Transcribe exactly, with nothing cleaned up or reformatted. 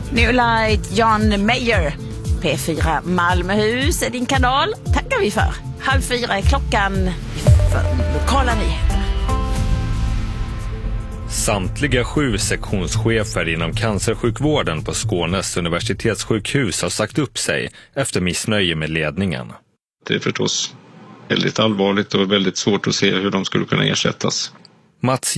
New Light, John Mayer. P fyra Malmöhus är din kanal. Tackar vi för. Halv fyra är klockan för lokala nyheter. Samtliga sju sektionschefer inom cancersjukvården på Skånes universitetssjukhus har sagt upp sig efter missnöje med ledningen. Det är förstås väldigt allvarligt och väldigt svårt att se hur de skulle kunna ersättas. Mats